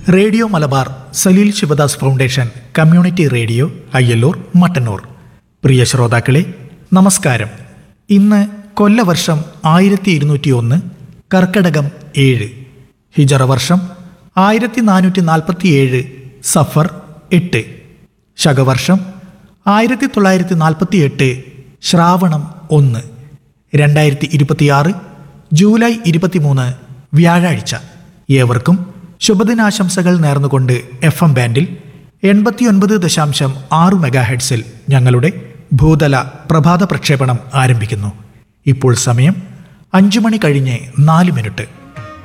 Radio Malabar Saleel Sivadas foundation community radio Ayyallur Mattannur. പ്രിയ ശ്രോതാക്കളെ, നമസ്കാരം. ഇന്ന് കൊല്ലവർഷം 1201 കർക്കടകം 7, ഹിജറ വർഷം 1447 സഫർ 8, ശകവർഷം 1948 ശ്രാവണം 1, 2026 ജൂലൈ 23 വ്യാഴാഴ്ച. ഏവർക്കും ശുഭദിനാശംസകൾ നേർന്നുകൊണ്ട് FM ബാൻഡിൽ 89.6 മെഗാഹെഡ്സിൽ ഞങ്ങളുടെ ഭൂതല പ്രഭാത പ്രക്ഷേപണം ആരംഭിക്കുന്നു. ഇപ്പോൾ സമയം 5 മണി കഴിഞ്ഞ് 4 മിനിറ്റ്.